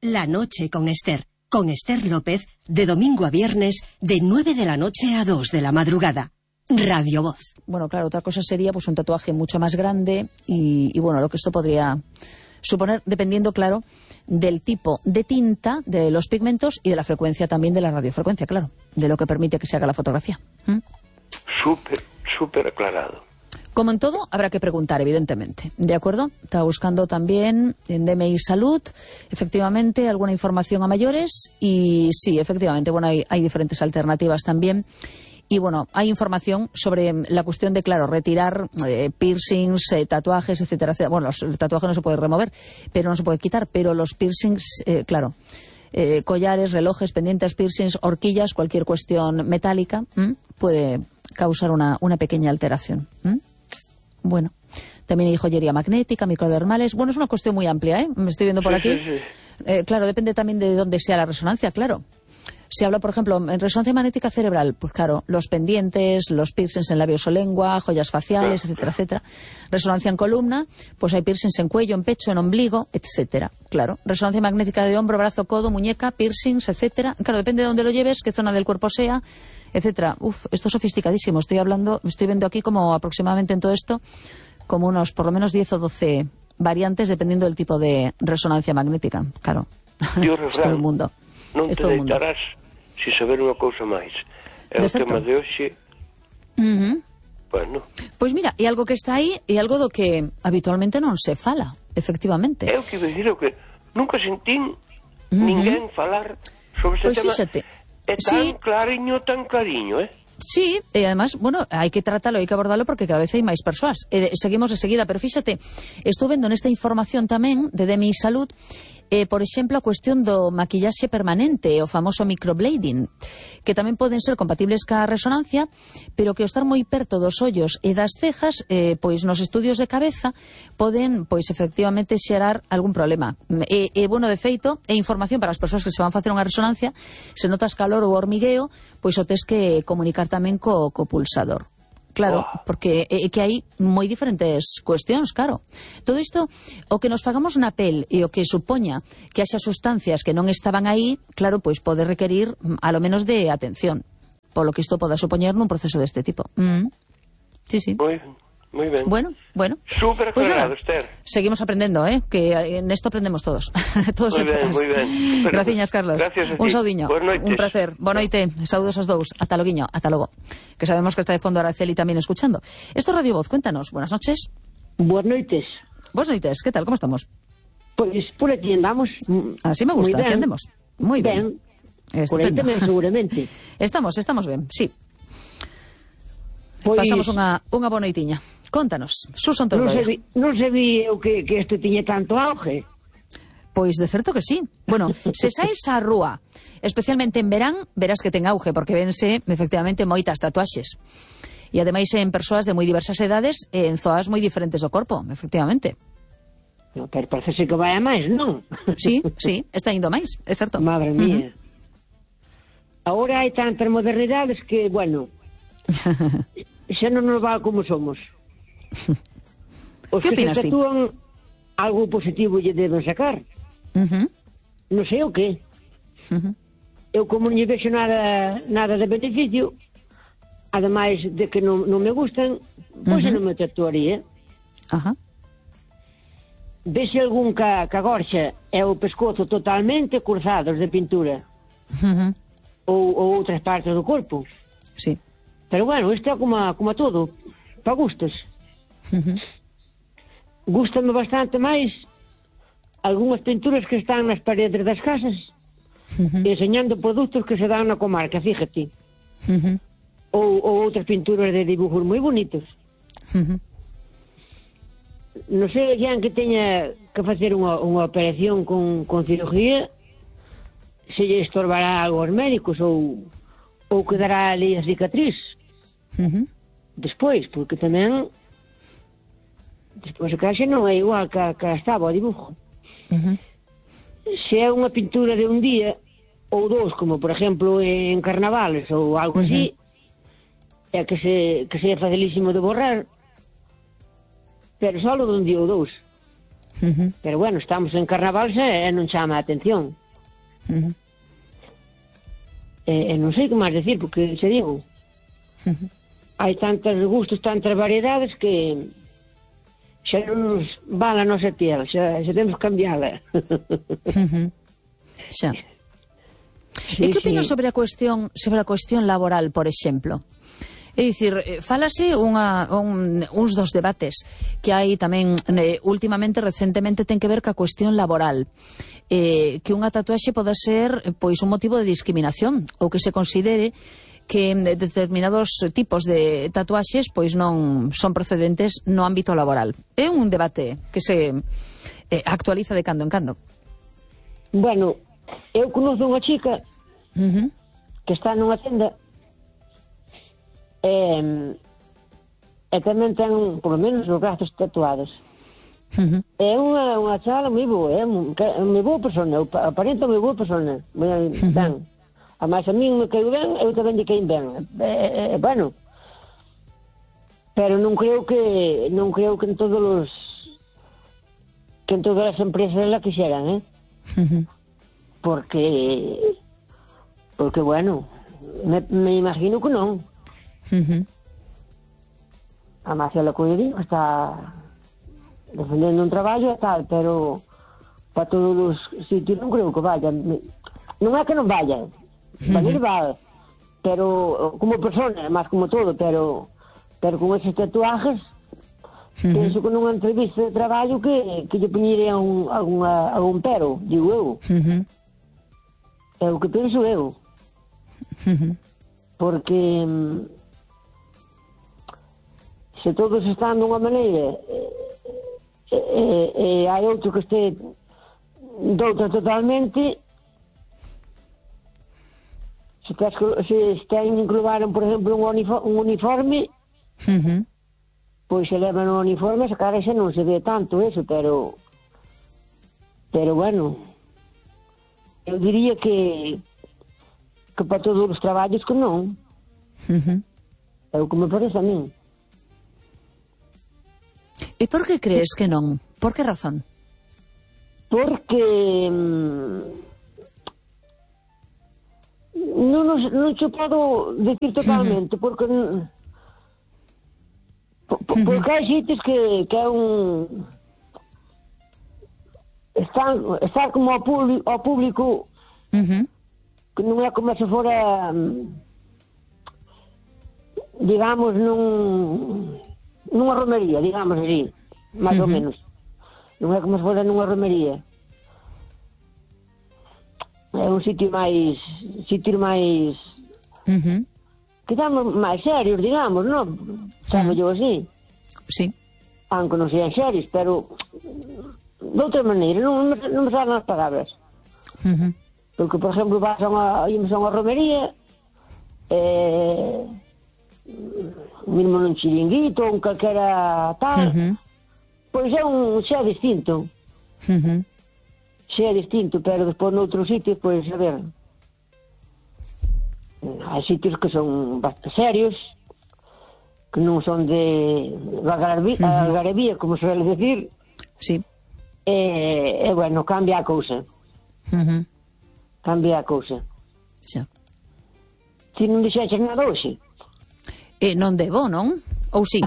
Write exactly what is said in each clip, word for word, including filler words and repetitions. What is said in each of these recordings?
La noche con Esther, con Esther López, de domingo a viernes, de nueve de la noche a dos de la madrugada. Radio Voz. Bueno, claro, otra cosa sería pues un tatuaje mucho más grande y, y bueno, lo que esto podría suponer, dependiendo, claro, del tipo de tinta, de los pigmentos y de la frecuencia también de la radiofrecuencia, claro, de lo que permite que se haga la fotografía. ¿Mm? Súper, súper aclarado. Como en todo, habrá que preguntar, evidentemente. ¿De acuerdo? Estaba buscando también en D M I Salud, efectivamente, alguna información a mayores y sí, efectivamente, bueno, hay, hay diferentes alternativas también. Y bueno, hay información sobre la cuestión de, claro, retirar eh, piercings, eh, tatuajes, etcétera, etcétera. Bueno, los, el tatuaje no se puede remover, pero no se puede quitar, pero los piercings, eh, claro, eh, collares, relojes, pendientes, piercings, horquillas, cualquier cuestión metálica, ¿m? puede causar una, una pequeña alteración. ¿M? Bueno, también hay joyería magnética, microdermales. Bueno, es una cuestión muy amplia, ¿eh? Me estoy viendo por aquí. Sí, sí, sí. Eh, claro, depende también de dónde sea la resonancia, claro. Se habla, por ejemplo, en resonancia magnética cerebral, pues claro, los pendientes, los piercings en labios o lengua, joyas faciales, etcétera, etcétera. Resonancia en columna, pues hay piercings en cuello, en pecho, en ombligo, etcétera. Claro, resonancia magnética de hombro, brazo, codo, muñeca, piercings, etcétera. Claro, depende de dónde lo lleves, qué zona del cuerpo sea, etcétera. Uf, esto es sofisticadísimo. Estoy hablando, me estoy viendo aquí como aproximadamente en todo esto, como unos por lo menos diez o doce variantes dependiendo del tipo de resonancia magnética. Claro, es todo el mundo. Non te deitarás se saber unha cousa máis. É o tema de hoxe. Uh-huh. Bueno. Pois mira, é algo que está aí e algo do que habitualmente non se fala, efectivamente. É o que dicir, o que nunca sentín uh-huh. ninguén falar sobre ese pois tema. Fíxate. É tan sí. clariño, tan clariño, eh? Sí, e además, bueno, hai que tratarlo, hai que abordarlo porque cada vez hai máis persoas. Eh, seguimos de seguida, pero fíxate, estou vendo nesta información tamén de D M I Salud, eh, por exemplo, a cuestión do maquillaxe permanente, o famoso microblading, que tamén poden ser compatibles ca resonancia, pero que ao estar moi perto dos ollos e das cejas, eh, pois nos estudios de cabeza poden, pois efectivamente, xerar algún problema. E, e bueno, de feito, é información para as persoas que se van facer unha resonancia, se notas calor ou hormigueo, pois o tes que comunicar tamén co, co pulsador. Claro, porque é que hai moi diferentes cuestións, claro. Todo isto, o que nos fagamos na pel e o que supoña que haxa sustancias que non estaban aí, claro, pois pode requerir a lo menos de atención, polo que isto poda supoñer nun proceso deste tipo. Mm. Sí, sí. Moi ben, moi ben. Bueno, bueno. Súper pues aclarado, nada, Esther. Seguimos aprendiendo, ¿eh? Que en esto aprendemos todos. todos moi ben, moi ben. Graciñas, Carlos. Gracias a ti. Un saudiño. Un placer. Boa noite. Saúdos aos dous. Ata loguiño. Ata logo. Que sabemos que está de fondo Araceli también escuchando. Esto es Radio Voz. Cuéntanos. Buenas noches. Buenas noites. Buenas noites. ¿Qué tal? ¿Cómo estamos? Pues por aquí andamos. Así me gusta. Aquí andemos. Muy bien. Ben. Por aí tamén, seguramente. Estamos, estamos ben. Sí. Pois... Pasamos unha, unha boa noitiña. Contanos, Susan Non Tordoia. se, non se vi o que, que este tiñe tanto auge. Pois de certo que sí. Bueno, se saes á rúa, especialmente en verán, verás que ten auge, porque vense efectivamente moitas tatuaxes. E ademais en persoas de moi diversas edades e en zoas moi diferentes do corpo, efectivamente. No, pero parece que vai a máis, non? Sí, sí, está indo máis, é certo. Madre mía. Uh-huh. Agora hai tantas modernidades que, bueno, xa non nos va como somos. Os que que opinas se tatúan ti? Algo positivo lle deben sacar. Uh-huh. Non sei o que. Uh-huh. Eu como non lle vexo nada, nada de beneficio, ademais de que non, non me gustan, pois uh-huh. non me tatuaría. Ajá. Uh-huh. Vese algún ca, ca gorxa e o pescozo totalmente cruzados de pintura. Uh-huh. Ou, ou outras partes do corpo. Sí. Pero bueno, isto é como, como todo, para gustos. Uh-huh. Gústame bastante máis algunhas pinturas que están nas paredes das casas, uh-huh. enseñando produtos que se dan na comarca, fíjate. Uh-huh. Ou, ou outras pinturas de dibujos moi bonitos. Uh-huh. Non sei alguén que teña que facer unha, unha operación con, con cirugía, se lle estorbará algo aos médicos ou, ou quedará ali a cicatriz. Uh-huh. Despois, porque tamén despois a caixa non é igual que, que estaba o dibujo. Uh-huh. Se é unha pintura de un día ou dous, como por exemplo en carnavales ou algo uh-huh. así, é que se, que se é facilísimo de borrar, pero só de un día ou dous. Uh-huh. Pero bueno, estamos en carnaval e non chama a atención. Uh-huh. E, e non sei que máis decir, porque se digo, Uh-huh. hai tantos gustos, tantas variedades que xa non nos vale a nosa piel, xa, xa temos que cambiála. Uh-huh. Xa. Sí, E que opinas sí. sobre a cuestión sobre a cuestión laboral, por exemplo? É dicir, fálase unha, un, uns dos debates que hai tamén eh, últimamente, recentemente, ten que ver ca cuestión laboral. Eh, que unha tatuaxe pode ser pois un motivo de discriminación, ou que se considere que determinados tipos de tatuaxes pois non son procedentes no ámbito laboral. É un debate que se eh, actualiza de cando en cando. Bueno, eu conozco unha chica Uh-huh. que está nunha tenda e, e tamén ten, por lo menos, os brazos tatuados. Uh-huh. É unha, unha chala moi boa, é moi boa persona, aparenta moi boa persona, moi Uh-huh. ben. Ademais, a min me caiu ben, eu tamén lle caí ben. É, é, bueno, pero non creo que non creo que en todos os que en todas as empresas la quixeran, eh? Uh-huh. Porque porque, bueno, me, me imagino que non. Uh-huh. A Marcela Coelho está defendendo un traballo e tal, pero para todos os sitios non creo que vaya. Non é que non vaya, valer va, pero como persona, máis como todo, pero pero con esos tatuajes, Uh-huh. penso que nunha entrevista de traballo que, que lle poñería un, alguna, algún pero, digo eu. Uh-huh. É o que penso eu. Uh-huh. Porque mm, se todos están dunha maneira e, e, e hai outro que este doutra totalmente, se, tes, se ten inclubaron, por exemplo, un, unifo, un uniforme, Uh-huh. pois se levan o uniforme, se cara xa non se ve tanto eso, pero pero bueno, eu diría que que para todos os traballos que non. Uh-huh. É o que me parece a min. E por que crees que non? Por que razón? Porque mm, non, nos, non che podo decir totalmente, uh-huh. porque por, uh-huh. porque hai sitios que, que é un están, está como ao público, ao público Uh-huh. que non é como se fora digamos nun nunha romería, digamos así, máis uh-huh. ou menos. Non é como se fora nunha romería. É un sitio máis sitio máis Uh-huh. que estamos máis serios, digamos, non? Chamo yo así. Sí. Aunque non sean serios, pero de outra maneira, non, non, non me saben as palabras. Uh-huh. Porque, por exemplo, vas a unha, ímos a unha romería, eh, mesmo nun chiringuito, un calquera tal, Uh-huh. pois é un xa distinto. Uh-huh. Xa distinto, pero despois noutros sitios, pois, a ver, hai sitios que son bastante serios, que non son de algarabía, uh-huh. algarabía como se suele decir, Sí. e, e bueno, cambia a cousa. Uh-huh. Cambia a cousa. Xa. Si non dixeches nada hoxe. E non debo, non? Ou sí?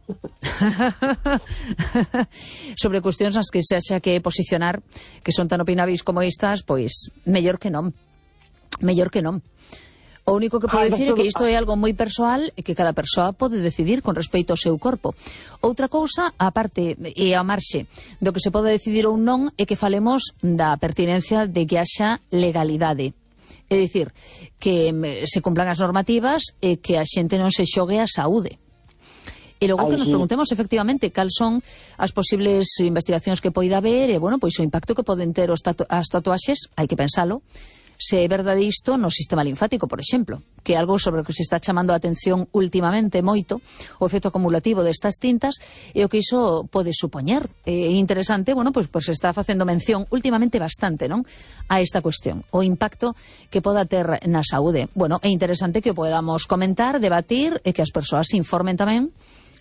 Sobre cuestións nas que se haxa que posicionar, que son tan opinabis como estas, pois mellor que non. Mellor que non. O único que podo Ah, dicir é pero- que isto é algo moi persoal e que cada persoa pode decidir con respecto ao seu corpo. Outra cousa, a parte e a marxe do que se pode decidir ou non, é que falemos da pertinencia de que haxa legalidade. É dicir, que mm, se cumplan as normativas e que a xente non se xogue a saúde. E logo Ai, que nos sí. preguntemos efectivamente cal son as posibles investigacións que poida haber e, bueno, pois o impacto que poden ter os tatu as tatuaxes, hai que pensalo, se é verdade isto no sistema linfático, por exemplo, que é algo sobre o que se está chamando a atención últimamente moito, o efecto acumulativo destas tintas e o que iso pode supoñer. É interesante, bueno, pois, pois se está facendo mención últimamente bastante, non?, a esta cuestión, o impacto que poda ter na saúde. Bueno, é interesante que o podamos comentar, debatir e que as persoas se informen tamén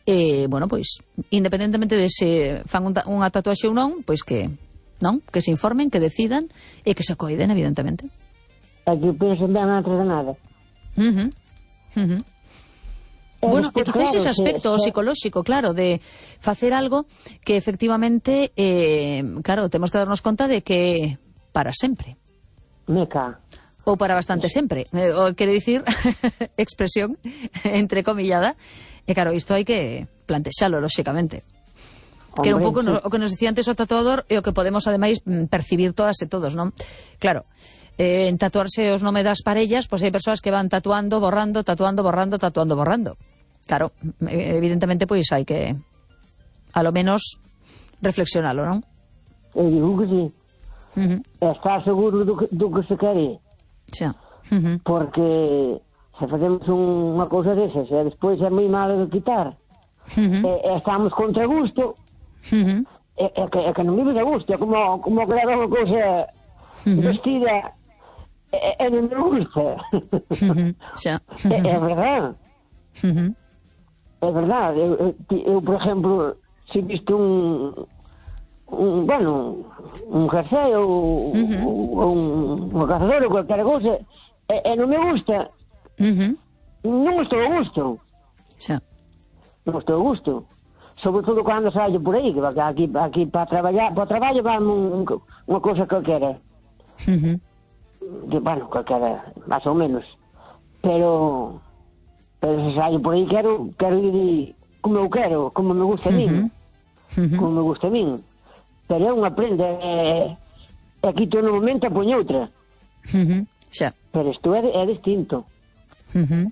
E, bueno, pois, independentemente de se fan un, unha tatuaxe ou non, pois que, non? Que se informen, que decidan e que se coiden, evidentemente. É que pensen ben antes de nada. Uh -huh. Uh -huh. Bueno, e quizás claro, ese aspecto que, psicolóxico, claro, de facer algo que efectivamente, eh, claro, temos que darnos conta de que para sempre. Meca. Ou para bastante sempre. Eh, o, quero dicir, expresión entrecomillada. E claro, isto hai que plantexalo, lóxicamente. Hombre, que era un pouco no, o que nos dicía antes o tatuador e o que podemos, ademais, percibir todas e todos, non? Claro, eh, en tatuarse os nome das parellas, pois hai persoas que van tatuando, borrando, tatuando, borrando, tatuando, borrando. Claro, evidentemente, pois hai que, a lo menos, reflexionalo, non? Eu digo que sí. Uh -huh. Está seguro do que, do que se quere. Xa. Uh -huh. Porque se facemos un, unha cousa desas e despois é moi malo de quitar, uh -huh. e, e estamos contra gusto, uh -huh. e, e, que, e que non vive de gusto, é como, como que leva unha cousa uh -huh. vestida e, e non me gusta. Uh -huh. Xa. Uh -huh. é, é verdad. Uh -huh. É verdad. Eu, eu, eu, por exemplo, se visto un, un bueno, un jersey ou, uh -huh. ou un, un cazador ou cualquier cousa, e, e non me gusta, Uh -huh. non estou a gusto. Xa. Non estou a gusto. Sobre todo cando saio por aí, que aquí, aquí para traballar, para o traballo vamos un, unha cousa calquera. Uh -huh. Que, bueno, calquera, máis ou menos. Pero, pero se saio por aí quero, quero ir como eu quero, como me gusta a mí. Uh -huh. Como me gusta a mí. Pero é unha prenda, e, e aquí todo no momento a poño outra. Uh -huh. Xa. Pero isto é, é distinto. Uh -huh.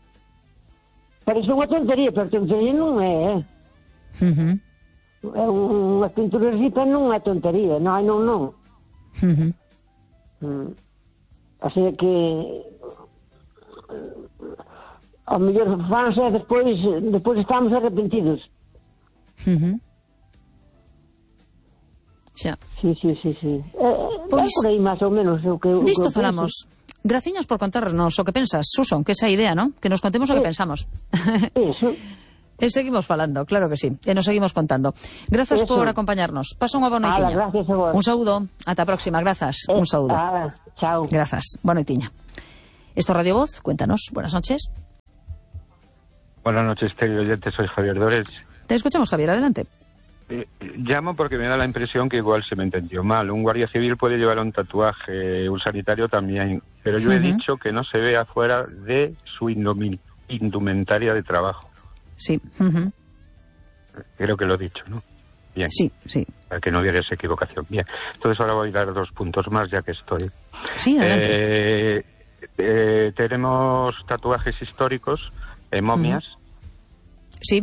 Parece unha tontería, pero tontería non é, eh? Uh -huh. É unha pintura ripa, non é tontería, non, non, non. Uh -huh. Mm. Así que ao mellor fanse e despois, despois estamos arrepentidos. Uh -huh. Xa. Sí, sí, sí, sí. É, pois, é por aí máis ou menos o que, o disto que falamos. Graciñas por contarnos o que pensas, Suson, que esa idea, ¿no? Que nos contemos o que pensamos. Eso. E seguimos falando, claro que sí. E nos seguimos contando. Grazas Eso. por acompañarnos. Pasa unha boa noitiña. Ala, gracias a vos. Un saúdo. Ata a próxima. Grazas. Eh, Un saúdo. Ala, chao. Grazas. Boa noitiña. Esto es Radio Voz. Cuéntanos. Buenas noches. Buenas noches, querido oyente. Soy Javier Dores. Te escuchamos, Javier. Adelante. Eh, llamo porque me da la impresión que igual se me entendió mal. Un guardia civil puede llevar un tatuaje, un sanitario también, pero yo uh-huh. he dicho que no se vea fuera de su indumentaria de trabajo. Sí. Uh-huh. Creo que lo he dicho, ¿no? Bien. Sí, sí. Para que no hubiera esa equivocación. Bien. Entonces ahora voy a dar dos puntos más ya que estoy. Sí, adelante. Eh, eh, tenemos tatuajes históricos, eh, momias. Uh-huh. Sí.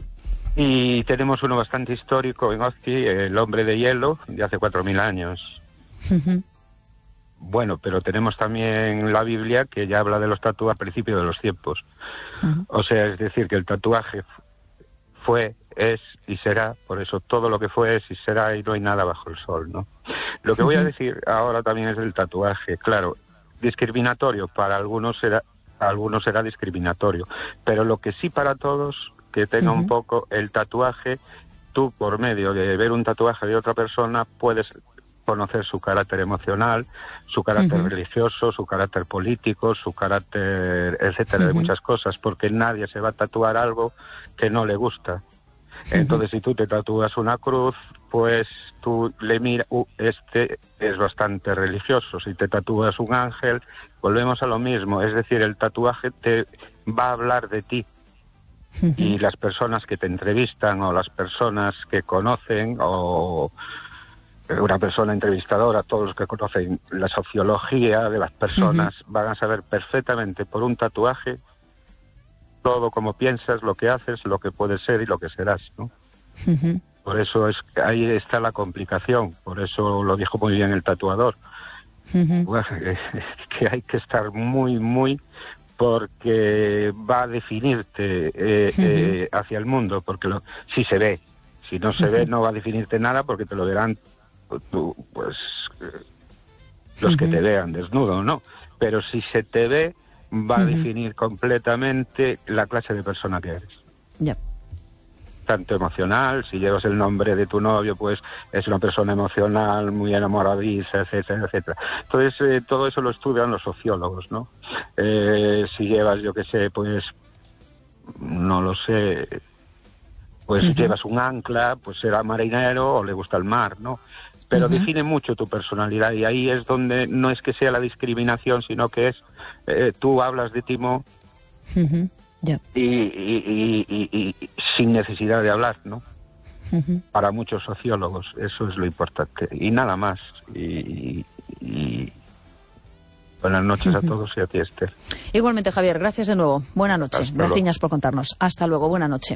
Y tenemos uno bastante histórico en Ozki, el hombre de hielo, de hace cuatro mil años. Uh-huh. Bueno, pero tenemos también la Biblia, que ya habla de los tatuajes al principio de los tiempos. Uh-huh. O sea, es decir, que el tatuaje fue, es y será, por eso todo lo que fue es y será, y no hay nada bajo el sol, ¿no? Lo que uh-huh. voy a decir ahora también es del tatuaje. Claro, discriminatorio, para algunos será, para algunos será discriminatorio, pero lo que sí para todos... que tenga uh-huh. un poco el tatuaje, tú por medio de ver un tatuaje de otra persona puedes conocer su carácter emocional, su carácter uh-huh. religioso, su carácter político, su carácter, etcétera, uh-huh. de muchas cosas, porque nadie se va a tatuar algo que no le gusta. Uh-huh. Entonces, si tú te tatúas una cruz, pues tú le miras, uh, este es bastante religioso. Si te tatúas un ángel, volvemos a lo mismo, es decir, el tatuaje te va a hablar de ti. Uh-huh. Y las personas que te entrevistan o las personas que conocen o una persona entrevistadora, todos los que conocen la sociología de las personas uh-huh. van a saber perfectamente por un tatuaje todo como piensas, lo que haces, lo que puedes ser y lo que serás, ¿no? Uh-huh. Por eso es ahí está la complicación, por eso lo dijo muy bien el tatuador. Uh-huh. Bueno, que hay que estar muy, muy... porque va a definirte eh, uh-huh. eh, hacia el mundo, porque lo, si se ve, si no se uh-huh. ve no va a definirte nada porque te lo verán tú, pues eh, los uh-huh. que te vean desnudo, ¿no? Pero si se te ve va uh-huh. a definir completamente la clase de persona que eres. Ya. tanto emocional. Si llevas el nombre de tu novio, pues es una persona emocional, muy enamoradiza, etcétera, etcétera. Entonces, eh, todo eso lo estudian los sociólogos, ¿no? Eh, si llevas, yo qué sé, pues, no lo sé, pues uh-huh. llevas un ancla, pues será marinero o le gusta el mar, ¿no? Pero uh-huh. define mucho tu personalidad, y ahí es donde no es que sea la discriminación, sino que es, eh, tú hablas de Timo uh-huh. yeah. y, y, y, y, y sin necesidad de hablar, ¿no? Uh-huh. Para muchos sociólogos eso es lo importante, y nada más. Y, y buenas noches uh-huh. a todos y a ti, Esther. Igualmente, Javier, gracias de nuevo. Buenas noches. Gracias por contarnos. Hasta luego, buena noche.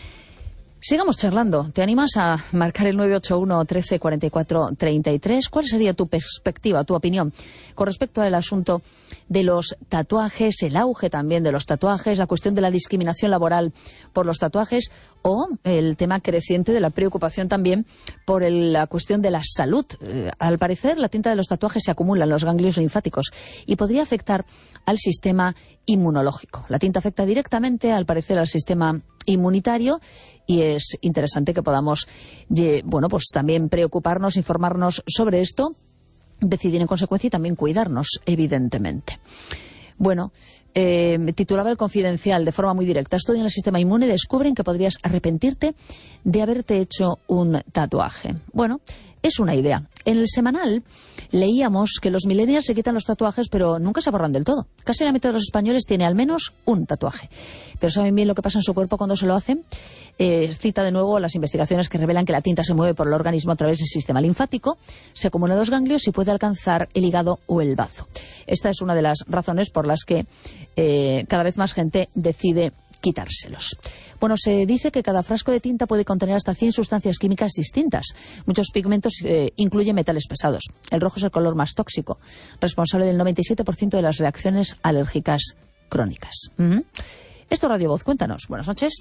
Sigamos charlando. ¿Te animas a marcar el nueve ocho uno, trece, cuarenta y cuatro, treinta y tres? ¿Cuál sería tu perspectiva, tu opinión con respecto al asunto de los tatuajes, el auge también de los tatuajes, la cuestión de la discriminación laboral por los tatuajes, o el tema creciente de la preocupación también por el, la cuestión de la salud? Eh, al parecer, la tinta de los tatuajes se acumula en los ganglios linfáticos y podría afectar al sistema inmunológico. La tinta afecta directamente, al parecer, al sistema inmunitario, y es interesante que podamos, bueno, pues también preocuparnos, informarnos sobre esto, decidir en consecuencia y también cuidarnos, evidentemente. Bueno, eh, titulaba El Confidencial de forma muy directa: estudian el sistema inmune y descubren que podrías arrepentirte de haberte hecho un tatuaje. Bueno, es una idea. En el semanal leíamos que los millennials se quitan los tatuajes, pero nunca se borran del todo. Casi la mitad de los españoles tiene al menos un tatuaje. Pero ¿saben bien lo que pasa en su cuerpo cuando se lo hacen? Eh, cita de nuevo las investigaciones que revelan que la tinta se mueve por el organismo a través del sistema linfático, se acumula en los ganglios y puede alcanzar el hígado o el bazo. Esta es una de las razones por las que eh, cada vez más gente decide quitárselos. Bueno, se dice que cada frasco de tinta puede contener hasta cien sustancias químicas distintas. Muchos pigmentos eh, incluyen metales pesados. El rojo es el color más tóxico, responsable del noventa y siete por ciento de las reacciones alérgicas crónicas. Uh-huh. Esto Radio Voz, cuéntanos. Buenas noches.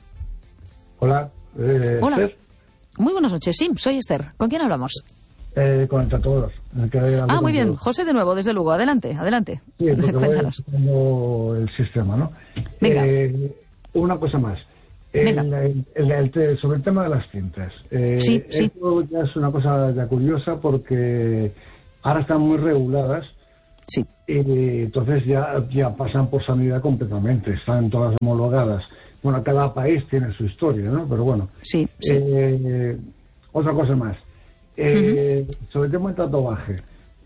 Hola. Eh, Hola. Esther. Muy buenas noches, sí, soy Esther. ¿Con quién hablamos? Eh, con el tatuador. El que ah, muy bien. Todo. José de nuevo, desde Lugo. Adelante, adelante. Sí, cuéntanos. Voy el sistema, ¿no? Venga. Eh, una cosa más. El, el, el, el, sobre el tema de las tintas. Eh, sí, sí. Esto ya es una cosa ya curiosa porque ahora están muy reguladas. Sí. Y entonces ya, ya pasan por sanidad completamente. Están todas homologadas. Bueno, cada país tiene su historia, ¿no? Pero bueno. Sí, sí. Eh, otra cosa más. Eh, uh-huh. Sobre el tema del tatuaje.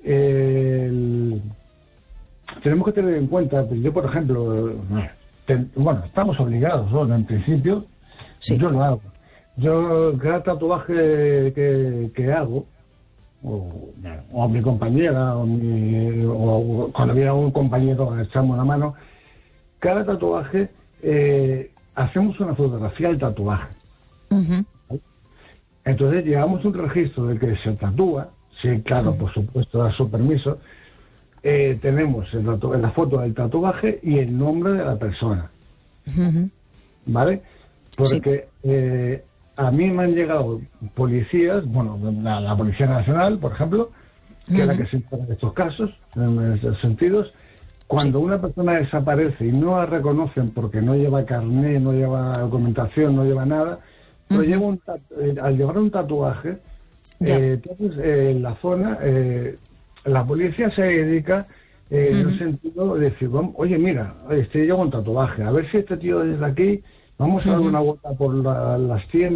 El, tenemos que tener en cuenta, pues yo, por ejemplo... Bueno, estamos obligados, ¿no? En principio, sí. Yo lo hago. Yo, cada tatuaje que, que hago, o, o a mi compañera, o, mi, o cuando viene un compañero a echarme una mano, cada tatuaje, eh, hacemos una fotografía del tatuaje. Uh-huh. ¿Sí? Entonces, llevamos un registro de que se tatúa, sí, claro, uh-huh. por supuesto, da su permiso. Eh, tenemos el tatu- la foto del tatuaje y el nombre de la persona. Uh-huh. ¿Vale? Porque sí. eh, a mí me han llegado policías, bueno, la, la Policía Nacional, por ejemplo, que uh-huh. es la que se encarga de estos casos, en estos sentidos. Cuando sí. una persona desaparece y no la reconocen porque no lleva carné, no lleva documentación, no lleva nada, pero uh-huh. lleva un tatu- eh, al llevar un tatuaje, yeah. eh, entonces eh, en la zona... Eh, la policía se dedica eh, uh-huh. en el sentido de decir, oye, mira, este lleva un tatuaje, a ver si este tío desde aquí, vamos uh-huh. a dar una vuelta por la, las tiendas.